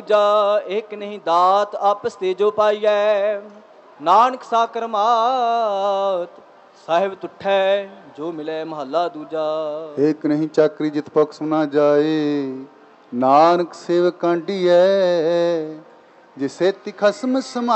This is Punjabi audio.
ਜਾ ਇੱਕ ਨਹੀਂ ਦਾਤ ਆਪਸ ਤੇ ਜੋ ਪਾਈਐ, ਨਾਨਕ ਸਾਕਰ ਮਾਤ ਸਾਹਿਬ ਤੁਠੈ ਜੋ ਮਿਲੇ ਮਹੱਲਾ ਦੂਜਾ। ਏਕ ਨਹੀਂ ਚਾਕਰੀ ਜਿਤ ਪਖ ਸੁਨਾ ਜਾਏ, ਨਾਨਕ ਸੇਵਕ ਕਾਂਢੀਐ, ਜੇ ਸੇਤੀ ਖਸਮ ਸਮਾ